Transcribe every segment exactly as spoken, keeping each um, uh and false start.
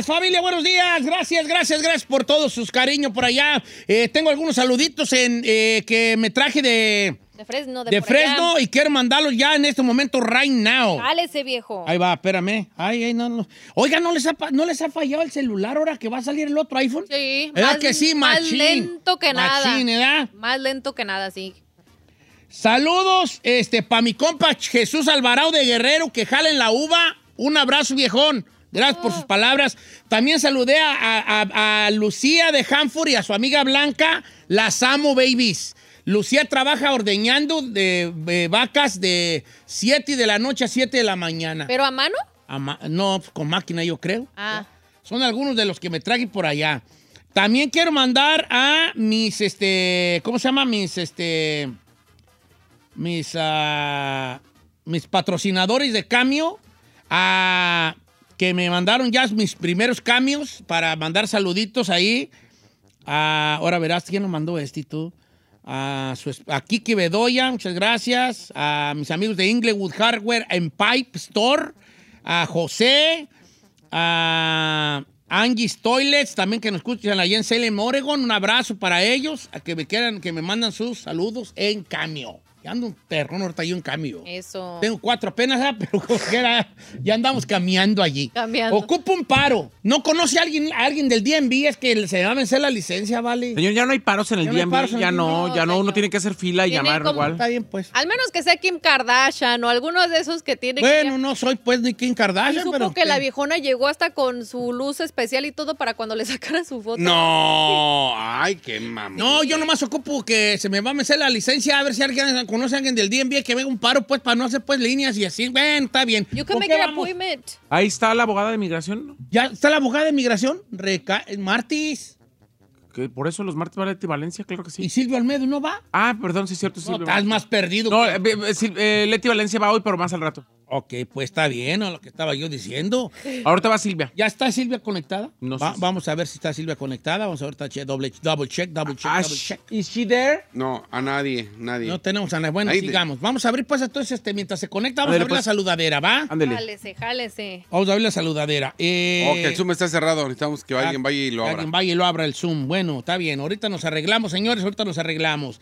días, familia, buenos días. Gracias, gracias, gracias por todo sus cariños por allá. Eh, tengo algunos saluditos en, eh, que me traje de... De Fresno, de, de por Fresno allá. y quiero mandarlos ya en este momento, right now. Cálese, viejo. Ahí va, espérame. Ay, ay, no, no. Oiga, ¿no les, ha, ¿no les ha fallado el celular ahora que va a salir el otro iPhone? Sí. ¿Verdad Más, que sí, más machín? lento que nada. Machín, ¿verdad? Más lento que nada, sí. Saludos, este, para mi compa Jesús Alvarado de Guerrero, que jala en la uva. Un abrazo, viejón. Gracias oh. por sus palabras. También saludé a, a, a Lucía de Hanford y a su amiga Blanca. Las amo, babies. Lucía trabaja ordeñando de, de vacas de siete de la noche a siete de la mañana. ¿Pero a mano? A ma no, con máquina, yo creo. Ah. Son algunos de los que me traje por allá. También quiero mandar a mis, este, ¿cómo se llama? Mis, este, mis, uh, mis patrocinadores de cambio, a, que me mandaron ya mis primeros cambios para mandar saluditos ahí. Uh, ahora verás quién nos mandó este y tú. A, su, a Kiki Bedoya, muchas gracias. A mis amigos de Inglewood Hardware and Pipe Store. A José. A Angie's Toilets, también que nos escuchan allá en Salem, Oregon. Un abrazo para ellos. A que me quieran, que me mandan sus saludos en cambio. Ya ando un terrón ahorita yo en cambio. Eso. Tengo cuatro apenas, ¿eh? Pero como que era, ya andamos caminando allí. Cambiando. Ocupo un paro. ¿No conoce a alguien, a alguien del D M V? Es que se va a vencer la licencia, ¿vale? Señor, ya no hay paros en el Ya no hay D M V. paros en el Ya D M V. no, ya no. No, Uno señor. tiene que hacer fila y Tiene llamar como- igual. Está bien, pues. Al menos que sea Kim Kardashian o algunos de esos que tienen Bueno, que... no soy pues ni Kim Y Kardashian, supo pero... que la viejona llegó hasta con su luz especial y todo para cuando le sacara su foto. No, ay, qué mami. No, yo nomás ocupo que se me va a vencer la licencia, a ver si alguien conoce a alguien del D M V que venga un paro, pues, para no hacer, pues, líneas y así. Bueno, está bien. You can ¿Con make qué an vamos? appointment. Ahí está la abogada de migración. ¿Ya está la abogada de migración? Reca Martis. Que por eso los martes va Leti Valencia, claro que ¿Y sí. Silvio Almedo no va? Ah, perdón, sí es cierto. No, Silvio. estás más perdido. No, que- eh, eh, Sil- eh, Leti Valencia va hoy, pero más al rato. Ok, pues está bien, ¿no? Lo que estaba yo diciendo. Ahorita va Silvia. ¿Ya está Silvia conectada? No Va- sé. Vamos a ver si está Silvia conectada. Vamos a ver, está che- doble, double check, double check, Ah, double check. ¿Is she there? No, a nadie, nadie. No tenemos a nadie. Bueno, Ahí de- sigamos. Vamos a abrir, pues, entonces, este, mientras se conecta, vamos Ándale, a abrir pues. la saludadera, ¿va? Ándele. Jálese, jálese. Vamos a abrir la saludadera. Eh, Oh, que el Zoom está cerrado. Necesitamos que alguien vaya y lo abra. Alguien vaya y lo abra el Zoom. Bueno, está bien. Ahorita nos arreglamos, señores. Ahorita nos arreglamos.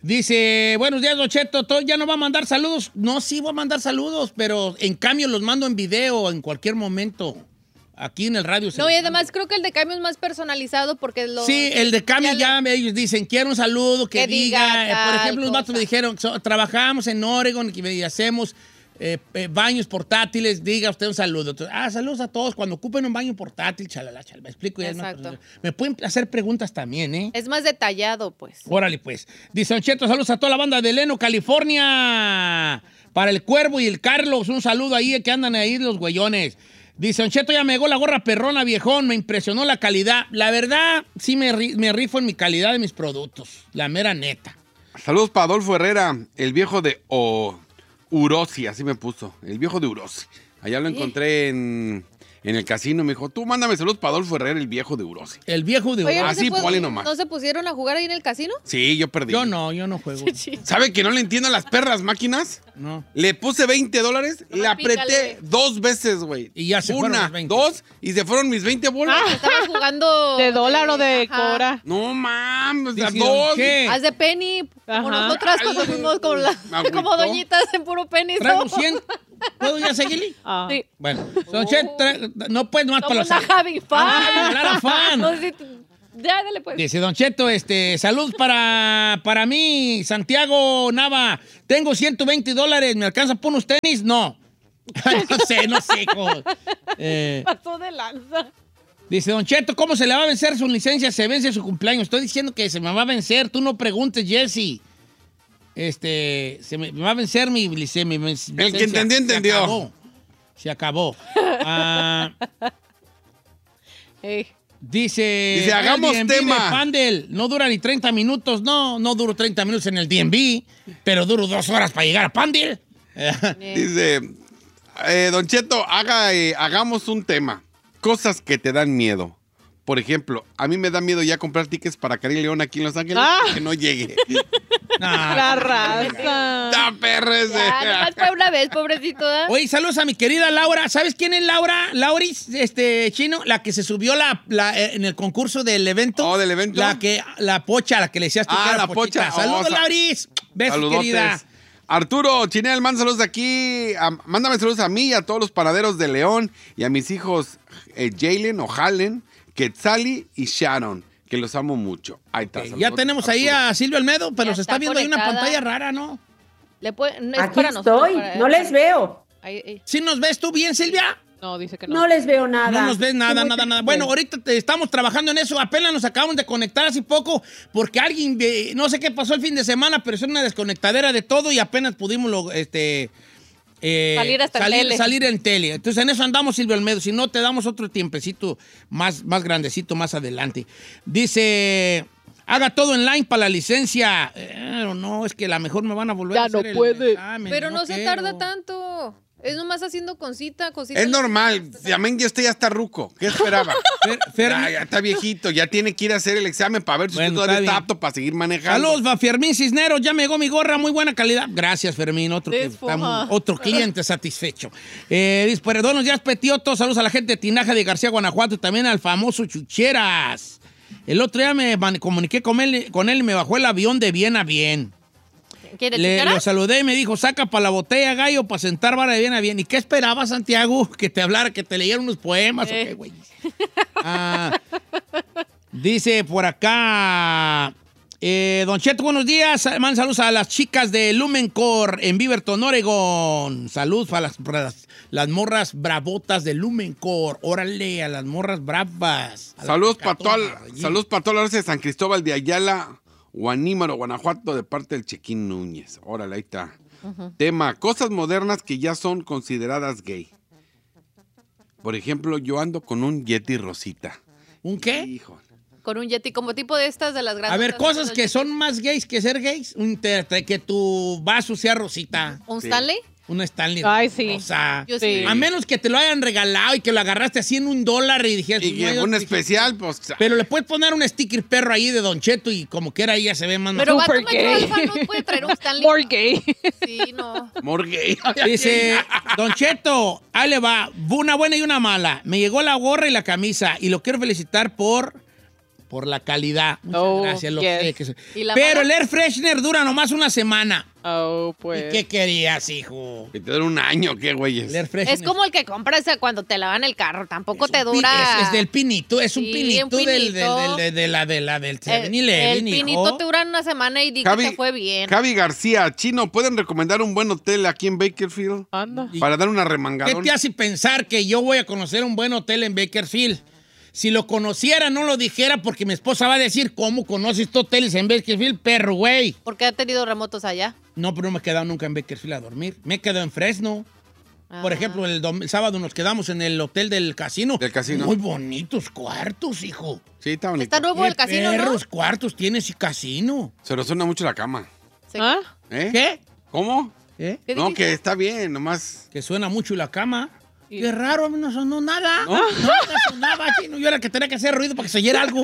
Dice, buenos días, Don Cheto. ¿Todo ya no va a mandar saludos? No, sí voy a mandar saludos, pero en cambio los mando en video en cualquier momento. Aquí en el radio. se No, los y mando. además creo que el de cambio es más personalizado porque lo... Sí, el de cambio ya ya, ellos dicen, quiero un saludo que, Que diga, diga eh, por tal ejemplo, los vatos me cosa. dijeron, so- trabajamos en Oregon y hacemos eh, eh, baños portátiles, diga usted un saludo. Entonces, ah, saludos a todos, cuando ocupen un baño portátil, chalala, chalala, me explico. Ya es más Exacto. personal. Me pueden hacer preguntas también, ¿eh? Es más detallado, pues. Órale, pues. Dice Don Cheto, saludos a toda la banda de Leno, California. Para el Cuervo y el Carlos, un saludo ahí que andan ahí los güeyones. Dice Don Cheto, ya me llegó la gorra perrona, viejón, me impresionó la calidad. La verdad, sí me, ri- me rifo en mi calidad de mis productos. La mera neta. Saludos para Adolfo Herrera, el viejo de o, Urosi, así me puso. El viejo de Urosi. Allá lo encontré en, en el casino. Me dijo, tú mándame saludos para Adolfo Herrera, el viejo de Urosi. El viejo de Oye, Oro. ¿no, Así, se pus- ponle nomás. ¿no se pusieron a jugar ahí en el casino? Sí, yo perdí. Yo no, yo no juego. ¿Sabe que no le entiendo a las perras máquinas? No. Le puse veinte dólares, le Nomás apreté pícale. dos veces, güey. Y ya se fueron Una, los veinte. dos, y se fueron mis veinte bolas. Estaban jugando... ¿De dólar o de Ajá. cobra? No mames, las Dice, dos. ¿qué? Haz de penny, como Ajá. nosotras cuando Ay, fuimos con la, me agüitó. como doñitas en puro penny. Traigo ¿no? cien. ¿Puedo ya seguirle? Ah. Sí. Bueno, Don Cheto, tra- no puedes nomás para Somos los... una Javi fan. Ah, Lara fan. No, sí, ya, dale pues. Dice Don Cheto, este, salud para, para mí, Santiago Nava. Tengo ciento veinte dólares, ¿me alcanza por unos tenis? No. no sé, no sé. hijo. Eh, Pasó de lanza. dice Don Cheto, ¿cómo se le va a vencer su licencia? Se vence su cumpleaños. Estoy diciendo que se me va a vencer. Tú no preguntes, Jesse. Este, se me, me va a vencer mi licencia. Mi, mi licencia. que entendió, entendió. Se acabó. Se acabó. Ah, Ey. dice... Dice, hagamos el D M V tema. de Pandel, no dura ni treinta minutos. No, no duro treinta minutos en el D M V, pero duro dos horas para llegar a Pandel. Dice, eh, Don Cheto, haga, eh, hagamos un tema. Cosas que te dan miedo. Por ejemplo, a mí me da miedo ya comprar tickets para Karim León aquí en Los Ángeles Ah. que no llegue. No. La raza. ¡Está perro ese! Ya, nomás fue una vez, pobrecito. ¿eh? Oye, saludos a mi querida Laura. ¿Sabes quién es Laura? Lauris, este, chino, la que se subió la, la- eh, en el concurso del evento. Oh, ¿del evento? La que, la pocha, la que le decías tú Ah, que era la pochita. pocha. Saludos, Oh, sa- Lauris. Besos, Saludotes. querida. Arturo Chinel, manda saludos de aquí. A- mándame saludos a mí y a todos los panaderos de León y a mis hijos eh, Jalen o Halen, Quetzali y Sharon, que los amo mucho. Ahí está. Ok, ya saludos, tenemos ahí Arturo. a Silvio Almedo, pero Ya se está está viendo ahí una conectada. pantalla rara, ¿no? Le puede- no es Aquí para nosotros, estoy, para- no les veo. Ahí, ahí. ¿Sí nos ves tú bien, Silvia? No, dice que no. No les veo nada. No nos ves nada, Estoy muy nada, nada. triste. Bueno, ahorita te- estamos trabajando en eso. Apenas nos acabamos de conectar hace poco porque alguien, eh, no sé qué pasó el fin de semana, pero es una desconectadera de todo y apenas pudimos lo- este, eh, Salir hasta en salir, tele. salir en tele. Entonces en eso andamos, Silvio Almedo. Si no, te damos otro tiempecito más, más grandecito más adelante. Dice... Haga todo online para la licencia. Pero no, es que a lo mejor me van a volver Ya a hacer no el puede. examen, Pero no, se quiero. tarda tanto. Es nomás haciendo cosita, cosita. Es normal. También ya usted ya está ruco. ¿Qué esperaba? Fer- Fer- ya, ya está viejito. Ya tiene que ir a hacer el examen para ver si Bueno, usted todavía está está bien. apto para seguir manejando. Saludos, va Fermín Cisneros, ya me llegó mi gorra, muy buena calidad. Gracias, Fermín, otro, que Desfuma. está muy- otro cliente satisfecho. Eh, dice, pues, buenos días, Petioto, saludos a la gente de Tinaja de García, Guanajuato, y también al famoso Chucheras. El otro día me man- comuniqué con él, con él y me bajó el avión de bien a bien. ¿Quiere Le, chuchara? lo saludé y me dijo, saca para la botella, gallo, para sentar vara de bien a bien. ¿Y qué esperaba, Santiago? ¿Que te hablara, que te leyera unos poemas o Eh. qué, güey? Ah, dice por acá, eh, Don Cheto, buenos días. Man, saludos a las chicas de Lumencore en Beaverton, Oregon. Saludos para las, para las, las morras bravotas de Lumencore. Órale, a las morras bravas. A las Saludos para picatonas, toda allí. saludos para toda la raza de San Cristóbal de Ayala, Guanímaro, Guanajuato, de parte del Chequín Núñez. Órale, ahí está. Tema, cosas modernas que ya son consideradas gay. Por ejemplo, yo ando con un Yeti Rosita. ¿Un qué? Hijo. Con un Yeti, como tipo de estas de las grandes. A ver, cosas que son más gays que ser gays. Un te- que tu vaso sea rosita. ¿Un Sí. Stanley? Una Stanley. Ay, sí. rosa. Yo sí. Sí. A menos que te lo hayan regalado y que lo agarraste así en un dólar y dijeras... Y pues, que no hay un otro. especial, pues. Pero le puedes poner un sticker perro ahí de Don Cheto y como quiera ahí ya se ve más... Pero vato Super macho gay. alfa no puede traer un Stanley. More gay. Sí, no. Morgay. Dice, Don Cheto, ahí le va, una buena y una mala. Me llegó la gorra y la camisa y lo quiero felicitar por, por la calidad. Muchas Oh, gracias. Lo yes. sé que se- ¿Y la Pero mala? el air freshener dura nomás una semana. Oh, ¿Y pues. qué querías, hijo? Que te dura un año, ¿qué, güeyes? El air freshener. Es como el que compras cuando te lavan el carro. Tampoco Es te un pi- dura. Es, es del pinito, es un Sí, pinito, un del, del, pinito. del- de, de la, de la, del El, seven el eleven, pinito hijo. te dura una semana y di que Javi, te fue bien. Javi García, Chino, ¿pueden recomendar un buen hotel aquí en Bakersfield? Anda. Para dar una ¿Qué remangadón. te hace pensar que yo voy a conocer un buen hotel en Bakersfield? Si lo conociera, no lo dijera porque mi esposa va a decir, ¿cómo conoces tú hoteles en Bakersfield, perro, güey? Porque ha tenido remotos allá. No, pero no me he quedado nunca en Bakersfield a dormir. Me he quedado en Fresno. Por Ah. ejemplo, el, dom- el sábado nos quedamos en el hotel del casino. Del casino. Muy bonitos cuartos, hijo. Sí, está bonito. Está nuevo el Qué casino, ¿no? perros cuartos tienes y casino. Se resuena mucho la cama. Sí. ¿Ah? ¿Eh? ¿Qué? ¿Cómo? ¿Eh? ¿Qué No, dijiste? que está bien, nomás. Que suena mucho la cama. Y- Qué raro, a mí no sonó nada. No, nada sonaba, chino. Yo era el que tenía que hacer ruido para que se oyera algo.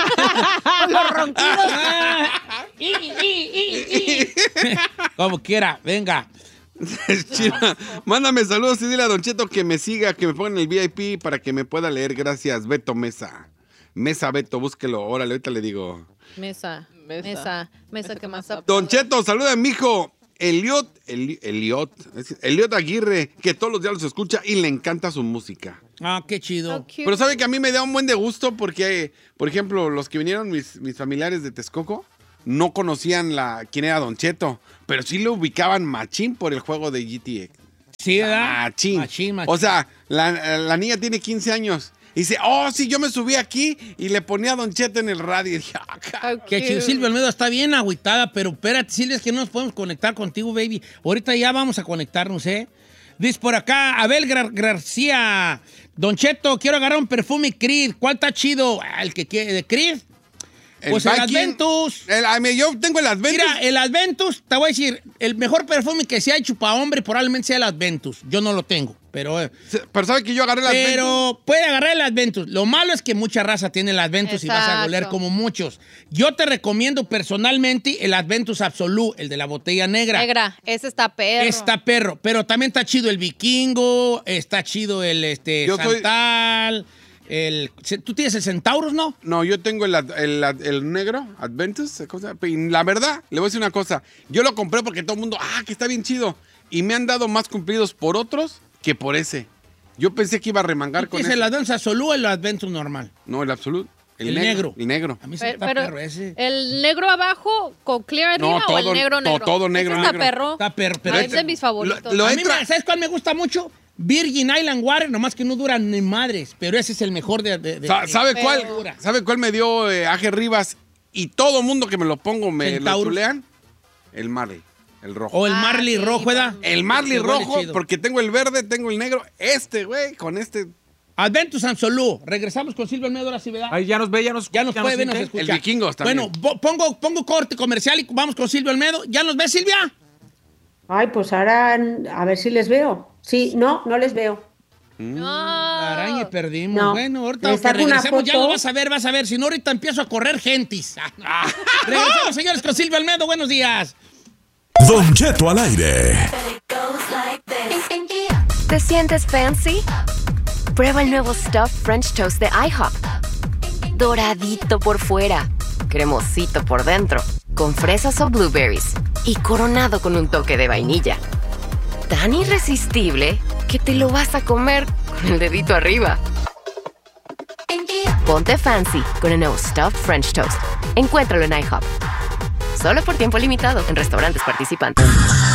Los ronquidos. Y, y, y, y. Como quiera, venga. Chino, mándame saludos y dile a Don Cheto que me siga, que me ponga en el V I P para que me pueda leer. Gracias, Beto Mesa. Mesa Beto, búsquelo. Órale, ahorita le digo. Mesa. Mesa. Mesa. Mesa que más apta. Don Cheto, saluda a mi hijo. Eliot, Eli- Eliot, es- Eliot Aguirre, que todos los días los escucha y le encanta su música. Ah, qué chido. So cute. Pero sabe que a mí me da un buen de gusto porque, por ejemplo, los que vinieron, mis, mis familiares de Texcoco, no conocían la, quién era Don Cheto, pero sí lo ubicaban machín por el juego de G T X. Sí, ¿verdad? Machín. Machín, machín. O sea, la, la niña tiene quince años. Y dice, oh, sí, yo me subí aquí y le ponía a Don Cheto en el radio. Y dije, ah, ca- How Que cute. chido. Silvia Almedo está bien agüitada, pero espérate, Silvia, es que no nos podemos conectar contigo, baby. Ahorita ya vamos a conectarnos, ¿eh? Dice por acá, Abel Gar- García. Don Cheto, quiero agarrar un perfume Creed. ¿Cuál está chido? Ah, el que quiere, de Creed. Pues el Viking, Adventus. el- a mí, yo tengo el Adventus. Mira, el Adventus, te voy a decir, el mejor perfume que se ha hecho para hombre probablemente sea el Adventus. Yo no lo tengo. pero... eh, Se- Pero ¿sabe que yo agarré las Ventus? Pero puede agarrar el Adventus. Lo malo es que mucha raza tiene el Adventus y vas a Exacto. goler como muchos. Yo te recomiendo personalmente el Adventus Absolute, el de la botella negra. Negra, ese está perro. Está perro, pero también está chido el Vikingo, está chido el este Yo soy- Santal, el... ¿Tú tienes el Centaurus, no? No, yo tengo el, ad- el, ad- el negro, Adventus. ¿Cómo se llama? Y la verdad, le voy a decir una cosa. Yo lo compré porque todo el mundo, ah, que está bien chido. Y me han dado más cumplidos por otros que por ese. Yo pensé que iba a remangar con ¿Es ese. el Adventus Absolute o el Adventus normal? No, el Absolute. El, El negro. negro. El negro. A mí se Pero, está pero perro ese. el negro abajo con clear No, arriba o todo- el negro to- negro. todo negro, Ese está negro. perro. Está perro, pero Ah, este- es de mis favoritos. Lo- lo- A mí, entra- me- ¿sabes cuál me gusta mucho? Virgin Island Water, nomás que no duran ni madres, pero ese es el mejor de... de- de- Sa- de- ¿Sabe Pero- cuál? dura. ¿Sabe cuál me dio eh, Aje Rivas? Y todo mundo que me lo pongo me lo Centaurus. chulean. El Marley, el rojo. O el Ah, Marley sí, rojo, ¿verdad? también. El Marley Que huele rojo, chido. porque tengo el verde, tengo el negro. Este, güey, con este. Adventus Absolute. Regresamos con Silvio Almedo, ahora sí, ¿verdad? Ahí ya nos ve, ya nos Ya nos puede ver, nos siente. escucha. El Vikingos también. Bueno, bo- pongo, pongo corte comercial y vamos con Silvio Almedo. ¿Ya nos ves, Silvia? Ay, pues ahora a ver si les veo. Sí, no, no les veo. No. La araña y perdimos. No. Bueno, ahorita Le que saco una regresemos ya foto. lo vas a ver, vas a ver. Si no, ahorita empiezo a correr gentis. Regresamos, señores, con Silvio Almedo. Buenos días. Don Cheto al aire. ¿Te sientes fancy? Prueba el nuevo Stuffed French Toast de IHOP. Doradito por fuera, cremosito por dentro, con fresas o blueberries y coronado con un toque de vainilla. Tan irresistible que te lo vas a comer con el dedito arriba. Ponte fancy con el nuevo Stuffed French Toast. Encuéntralo en IHOP. Solo por tiempo limitado en restaurantes participantes.